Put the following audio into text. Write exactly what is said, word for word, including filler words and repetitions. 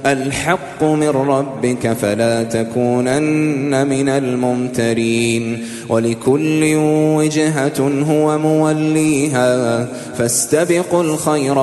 الحق من ربك فلا تكونن من الممترين ولكل وجهة هو موليها فاستبقوا الخيرات